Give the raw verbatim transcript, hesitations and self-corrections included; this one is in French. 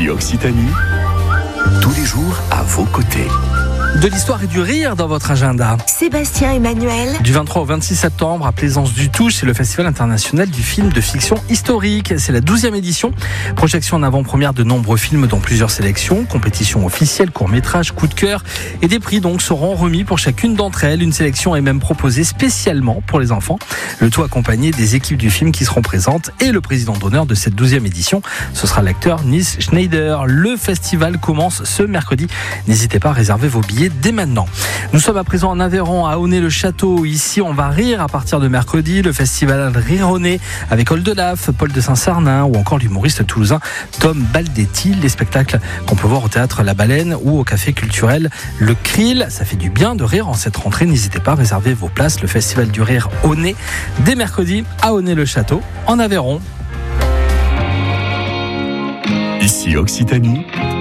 Ici Occitanie, tous les jours à vos côtés. De l'histoire et du rire dans votre agenda. Sébastien Emmanuel. Du vingt-trois au vingt-six septembre à Plaisance-du-Touche, c'est le Festival international du film de fiction historique. C'est la douzième édition. Projection en avant-première de nombreux films dont plusieurs sélections, compétition officielle, court-métrage, coup de cœur et des prix donc seront remis pour chacune d'entre elles. Une sélection est même proposée spécialement pour les enfants. Le tout accompagné des équipes du film qui seront présentes et le président d'honneur de cette douzième édition, ce sera l'acteur Nils Schneider. Le festival commence ce mercredi. N'hésitez pas à réserver vos billets dès maintenant. Nous sommes à présent en Aveyron, à Aunay-le-Château. Ici, on va rire à partir de mercredi. Le festival Rironnet avec Oldelaf, Paul de Saint-Sarnin ou encore l'humoriste toulousain Tom Baldetti. Les spectacles qu'on peut voir au théâtre La Baleine ou au café culturel Le Krill. Ça fait du bien de rire en cette rentrée. N'hésitez pas à réserver vos places. Le festival du rire Aunay dès mercredi à Aunay-le-Château en Aveyron. Ici Occitanie,